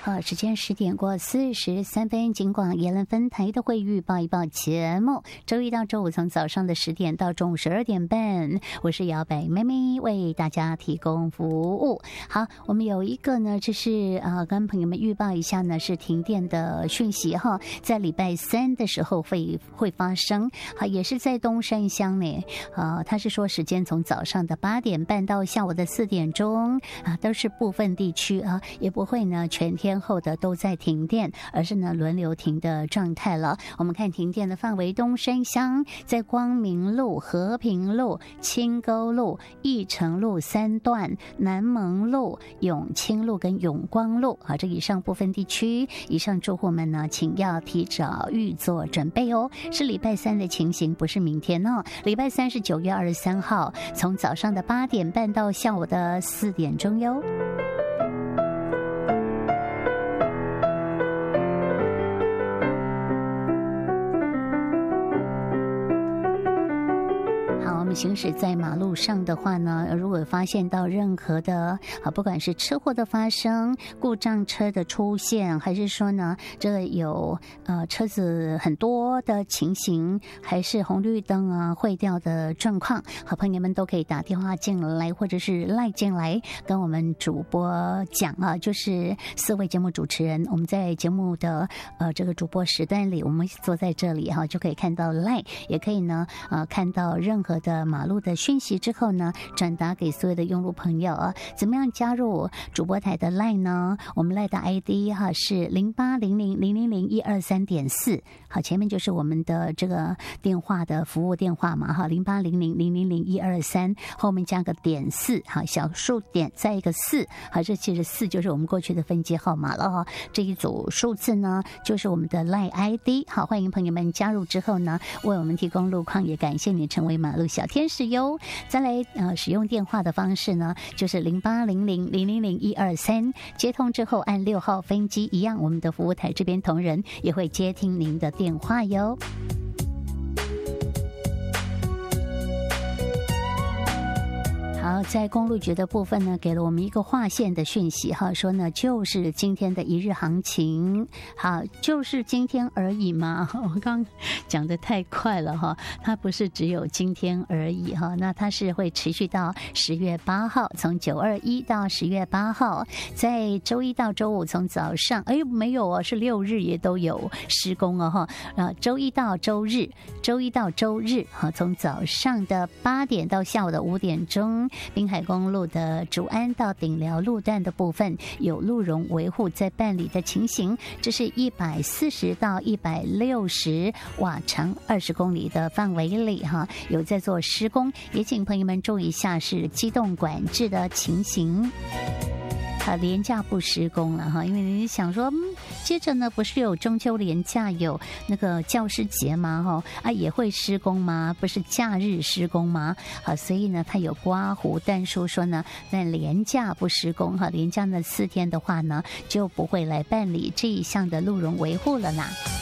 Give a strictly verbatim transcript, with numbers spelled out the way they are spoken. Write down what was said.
好，时间十点过四十三分，尽管宜兰分台的会预报一报节目，周一到周五从早上的十点到中午十二点半，我是摇摆妹妹为大家提供服务。好，我们有一个呢，就是呃，跟朋友们预报一下呢，是停电的讯息哈，在礼拜三的时候会会发生，好，也是在东山乡呢，呃，他是说时间从早上的八点半到下午的四点钟啊，都是部分地区啊，也不会呢全天后的都在停电，而是呢轮流停的状态了。我们看停电的范围，东山乡在光明路、和平路、清沟路、义成路三段、南蒙路、永清路跟永光路啊，这以上部分地区，以上住户们呢，请要提早预做准备哦。是礼拜三的情形，不是明天哦。礼拜三是九月二十三号，从早上的八点半到下午的四点钟哟。行驶在马路上的话呢，如果发现到任何的啊，不管是车祸的发生、故障车的出现，还是说呢，这个有呃车子很多的情形，还是红绿灯啊坏掉的状况，好，朋友们都可以打电话进来，或者是赖进来跟我们主播讲啊，就是四位节目主持人，我们在节目的呃这个主播时段里，我们坐在这里哈、啊，就可以看到赖，也可以呢呃看到任何的马路的讯息之后呢，转达给所有的用路朋友啊。怎么样加入主播台的 LINE 呢？我们 LINE 的 I D 哈是零八零零零零零一二三点四，好，前面就是我们的这个电话的服务电话嘛哈，零八零零零零零一二三，后面加个点四，好，小数点再一个四，好，这其实四就是我们过去的分机号码了哈。这一组数字呢，就是我们的 LINE I D， 好，欢迎朋友们加入之后呢，为我们提供路况，也感谢你成为马路小天使哟。再来呃，使用电话的方式呢，就是零八零零零零零一二三，接通之后按六号分机一样，我们的服务台这边同仁也会接听您的电话哟。好，在公路局的部分呢，给了我们一个划线的讯息哈，说呢就是今天的一日行情，好，就是今天而已嘛。我刚讲的太快了哈，它不是只有今天而已哈，那它是会持续到十月八号，从九二一到十月八号，在周一到周五从早上，哎没有哦，是六日也都有施工哦哈，啊周一到周日，周一到周日哈，从早上的八点到下午的五点钟。滨海公路的竹安到顶寮路段的部分有路容维护在办理的情形，这是一百四十到一百六十瓦长二十公里的范围里哈，有在做施工，也请朋友们注意一下是机动管制的情形。啊，连假不施工了哈，因为你想说，嗯，接着呢不是有中秋连假，有那个教师节吗？哈啊也会施工吗？不是假日施工吗？好，所以呢他有刮胡但书说呢，那连假不施工哈，连假那四天的话呢就不会来办理这一项的路容维护了啦。